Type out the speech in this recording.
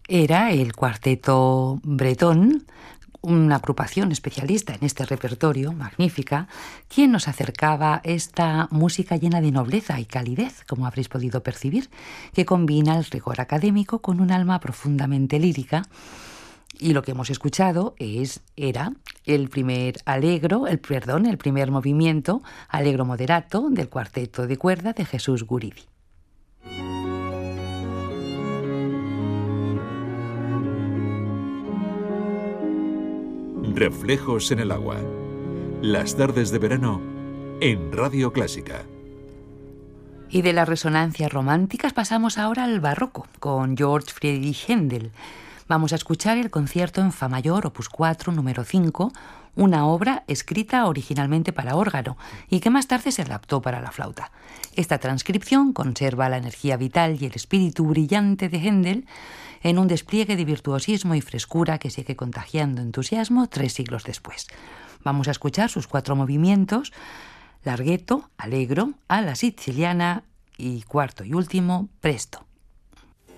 Era el Cuarteto Bretón, una agrupación especialista en este repertorio, magnífica, quien nos acercaba esta música llena de nobleza y calidez, como habréis podido percibir, que combina el rigor académico con un alma profundamente lírica. Y lo que hemos escuchado era el primer movimiento, Allegro moderato, del cuarteto de cuerda de Jesús Guridi. Reflejos en el agua. Las tardes de verano en Radio Clásica. Y de las resonancias románticas pasamos ahora al barroco, con Georg Friedrich Händel. Vamos a escuchar el concierto en fa mayor, opus 4, número 5, una obra escrita originalmente para órgano y que más tarde se adaptó para la flauta. Esta transcripción conserva la energía vital y el espíritu brillante de Händel en un despliegue de virtuosismo y frescura que sigue contagiando entusiasmo 3 siglos después. Vamos a escuchar sus 4 movimientos: larghetto, allegro, a la siciliana y cuarto y último, presto.